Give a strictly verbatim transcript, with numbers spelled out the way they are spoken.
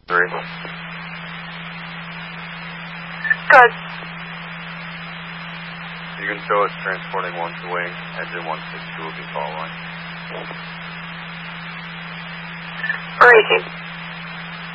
Three. Good. You can show us transporting one to wing. Engine one six two will be following. Raging.